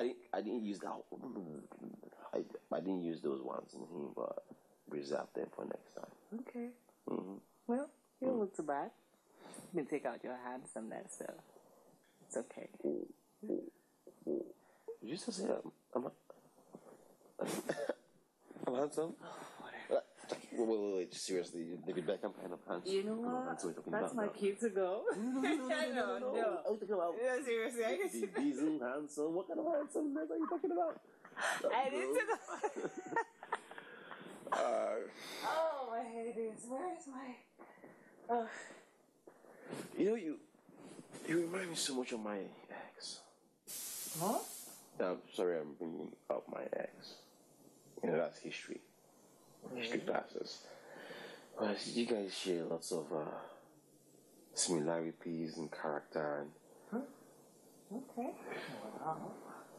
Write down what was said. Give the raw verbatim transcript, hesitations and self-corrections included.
didn't. I didn't use that. I, I didn't use those ones in him, but reserve them for next time. Okay. Mm-hmm. Well, you don't look too bad. You can take out your hands and that stuff. It's okay. Ooh, ooh, ooh. You just say I'm, I'm, I'm handsome. Oh, wait, wait, wait, wait! Seriously, David Beckham kind of handsome. you know what? That's my cue to go. No, no, no, no, no, no, no, no. What are you talking about? No, seriously, I Vin Diesel handsome. What kind of handsomeness are you talking about? I need to go. uh, oh, my head is. Where is my? Oh. You know, you you remind me so much of my ex. Huh? I'm sorry, I'm bringing up my ex. You know, that's history. History classes. But you guys share lots of uh, similarities in character. And huh? Okay. Wow.